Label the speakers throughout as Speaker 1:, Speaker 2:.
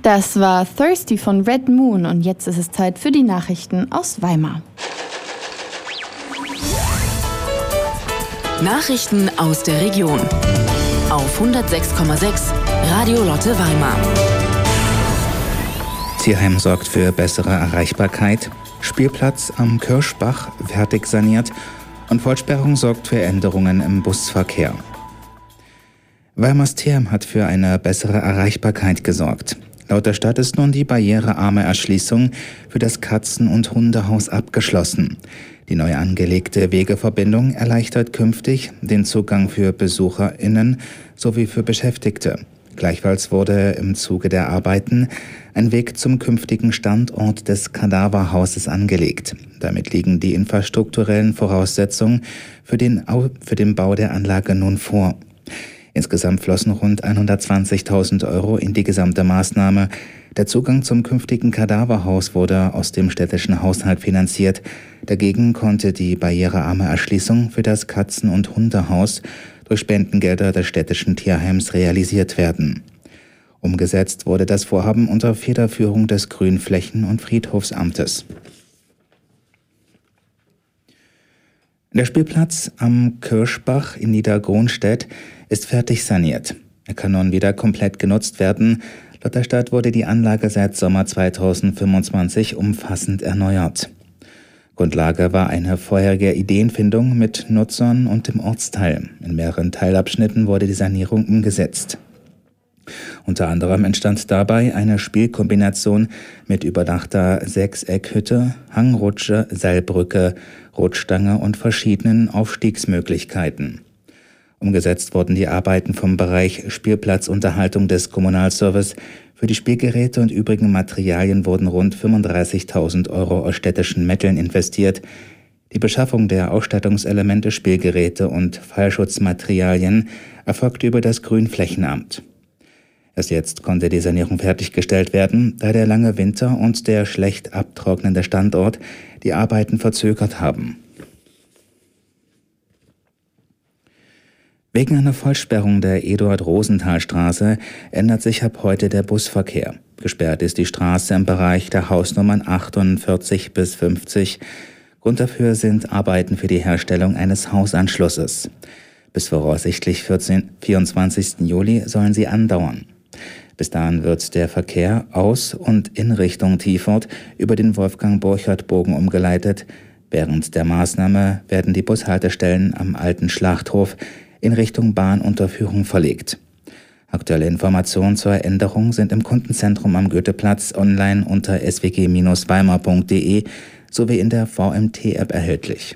Speaker 1: Das war Thirsty von Red Moon und jetzt ist es Zeit für die Nachrichten aus Weimar.
Speaker 2: Nachrichten aus der Region auf 106,6 Radio Lotte Weimar.
Speaker 3: Tierheim sorgt für bessere Erreichbarkeit, Spielplatz am Kirschbach fertig saniert und Vollsperrung sorgt für Änderungen im Busverkehr. Weimars Tierheim hat für eine bessere Erreichbarkeit gesorgt. Laut der Stadt ist nun die barrierearme Erschließung für das Katzen- und Hundehaus abgeschlossen. Die neu angelegte Wegeverbindung erleichtert künftig den Zugang für BesucherInnen sowie für Beschäftigte. Gleichfalls wurde im Zuge der Arbeiten ein Weg zum künftigen Standort des Kadaverhauses angelegt. Damit liegen die infrastrukturellen Voraussetzungen für den Bau der Anlage nun vor. Insgesamt flossen rund 120.000 € in die gesamte Maßnahme. Der Zugang zum künftigen Kadaverhaus wurde aus dem städtischen Haushalt finanziert. Dagegen konnte die barrierearme Erschließung für das Katzen- und Hundehaus durch Spendengelder des städtischen Tierheims realisiert werden. Umgesetzt wurde das Vorhaben unter Federführung des Grünflächen- und Friedhofsamtes. Der Spielplatz am Kirschbach in Niedergronstedt ist fertig saniert. Er kann nun wieder komplett genutzt werden. Laut der Stadt wurde die Anlage seit Sommer 2025 umfassend erneuert. Grundlage war eine vorherige Ideenfindung mit Nutzern und dem Ortsteil. In mehreren Teilabschnitten wurde die Sanierung umgesetzt. Unter anderem entstand dabei eine Spielkombination mit überdachter Sechseckhütte, Hangrutsche, Seilbrücke, Rutschstange und verschiedenen Aufstiegsmöglichkeiten. Umgesetzt wurden die Arbeiten vom Bereich Spielplatzunterhaltung des Kommunalservice. Für die Spielgeräte und übrigen Materialien wurden rund 35.000 € aus städtischen Mitteln investiert. Die Beschaffung der Ausstattungselemente, Spielgeräte und Fallschutzmaterialien erfolgte über das Grünflächenamt. Erst jetzt konnte die Sanierung fertiggestellt werden, da der lange Winter und der schlecht abtrocknende Standort die Arbeiten verzögert haben. Wegen einer Vollsperrung der Eduard-Rosenthal-Straße ändert sich ab heute der Busverkehr. Gesperrt ist die Straße im Bereich der Hausnummern 48 bis 50. Grund dafür sind Arbeiten für die Herstellung eines Hausanschlusses. Bis voraussichtlich 24. Juli sollen sie andauern. Bis dahin wird der Verkehr aus und in Richtung Tiefort über den Wolfgang-Borchert-Bogen umgeleitet. Während der Maßnahme werden die Bushaltestellen am alten Schlachthof in Richtung Bahnunterführung verlegt. Aktuelle Informationen zur Änderung sind im Kundenzentrum am Goetheplatz online unter swg-weimar.de sowie in der VMT-App erhältlich.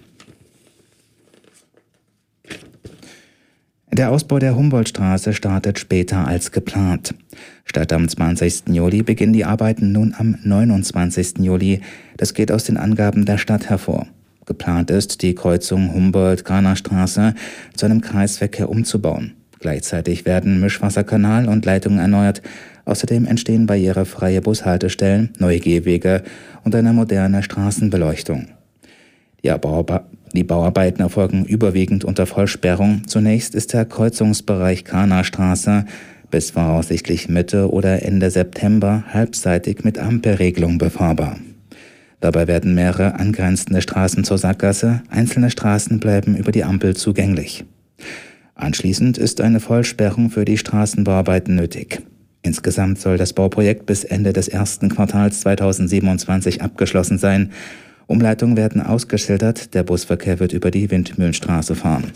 Speaker 3: Der Ausbau der Humboldtstraße startet später als geplant. Statt am 20. Juli beginnen die Arbeiten nun am 29. Juli. Das geht aus den Angaben der Stadt hervor. Geplant ist, die Kreuzung Humboldt-Grana-Straße zu einem Kreisverkehr umzubauen. Gleichzeitig werden Mischwasserkanal und Leitungen erneuert. Außerdem entstehen barrierefreie Bushaltestellen, neue Gehwege und eine moderne Straßenbeleuchtung. Die Bauarbeiten erfolgen überwiegend unter Vollsperrung. Zunächst ist der Kreuzungsbereich Grana-Straße bis voraussichtlich Mitte oder Ende September halbseitig mit Ampelregelung befahrbar. Dabei werden mehrere angrenzende Straßen zur Sackgasse, einzelne Straßen bleiben über die Ampel zugänglich. Anschließend ist eine Vollsperrung für die Straßenbauarbeiten nötig. Insgesamt soll das Bauprojekt bis Ende des ersten Quartals 2027 abgeschlossen sein. Umleitungen werden ausgeschildert, der Busverkehr wird über die Windmühlenstraße fahren.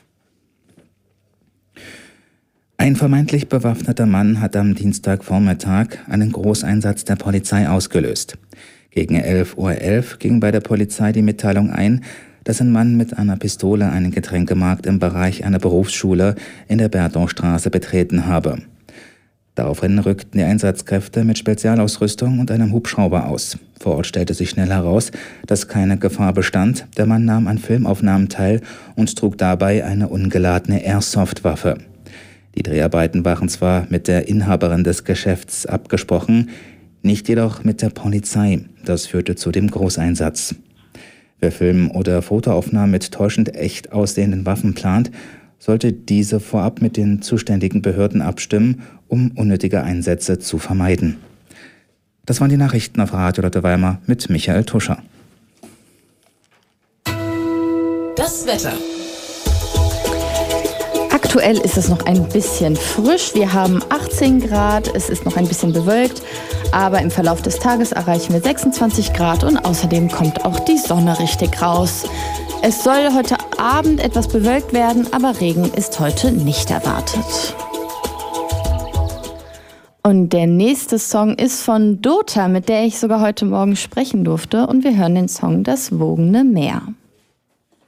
Speaker 3: Ein vermeintlich bewaffneter Mann hat am Dienstagvormittag einen Großeinsatz der Polizei ausgelöst. Gegen 11:11 Uhr ging bei der Polizei die Mitteilung ein, dass ein Mann mit einer Pistole einen Getränkemarkt im Bereich einer Berufsschule in der Bertaustraße betreten habe. Daraufhin rückten die Einsatzkräfte mit Spezialausrüstung und einem Hubschrauber aus. Vor Ort stellte sich schnell heraus, dass keine Gefahr bestand. Der Mann nahm an Filmaufnahmen teil und trug dabei eine ungeladene Airsoft-Waffe. Die Dreharbeiten waren zwar mit der Inhaberin des Geschäfts abgesprochen, nicht jedoch mit der Polizei. Das führte zu dem Großeinsatz. Wer Film- oder Fotoaufnahmen mit täuschend echt aussehenden Waffen plant, sollte diese vorab mit den zuständigen Behörden abstimmen, um unnötige Einsätze zu vermeiden. Das waren die Nachrichten auf Radio Lotte Weimar mit Michael Tuscher.
Speaker 2: Das Wetter.
Speaker 1: Aktuell ist es noch ein bisschen frisch. Wir haben 18 Grad, es ist noch ein bisschen bewölkt, aber im Verlauf des Tages erreichen wir 26 Grad und außerdem kommt auch die Sonne richtig raus. Es soll heute Abend etwas bewölkt werden, aber Regen ist heute nicht erwartet. Und der nächste Song ist von Dota, mit der ich sogar heute Morgen sprechen durfte, und wir hören den Song Das wogende Meer.